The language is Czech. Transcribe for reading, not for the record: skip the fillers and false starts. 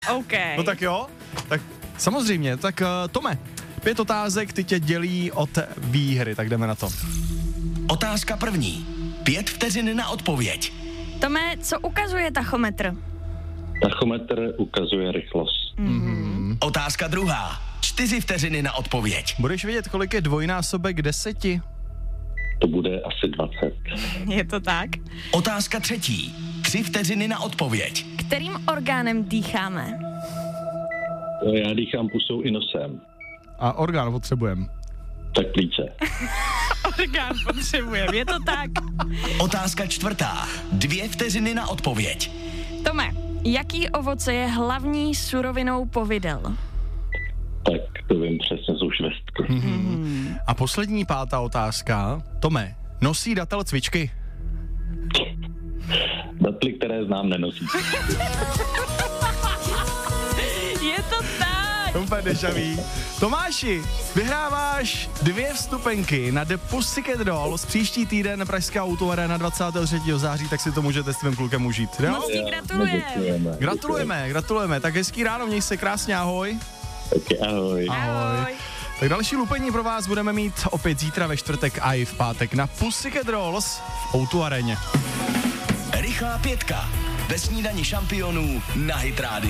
OK. No tak jo, tak samozřejmě, tak Tome, 5 otázek, ty tě dělí od výhry, tak jdeme na to. Otázka první. 5 vteřin na odpověď. Tome, co ukazuje tachometr? Tachometr ukazuje rychlost. Otázka druhá. 4 vteřiny na odpověď. Budeš vědět, kolik je dvojnásobek 10? To bude asi 20. Je to tak? Otázka třetí. 3 vteřiny na odpověď. Kterým orgánem dýcháme? Já dýchám pusou i nosem. A orgán potřebujeme. Tak plíce. Orgán potřebujeme, je to tak? Otázka čtvrtá. 2 vteřiny na odpověď. Tome, jaký ovoce je hlavní surovinou povidel? Tak to vím přesně, jsou švestky. A poslední 5. otázka. Tome, nosí datel cvičky? Datly, které znám, nenosí. Je to tak! Úplně dešavý. Tomáši, vyhráváš 2 vstupenky na The Pussycat Dolls příští týden Pražská Autoarena 23. září, tak si to můžete s tvým klukem užít. Jo? Moc ti gratulujeme. Gratulujeme. Tak hezký ráno, měj se krásně, ahoj. Taky ahoj. Ahoj. Tak další lupení pro vás budeme mít opět zítra ve čtvrtek a i v pátek na Pussycat Dolls v O2 aréně. Rychlá 5. Ve snídani šampionů na Hit Radio.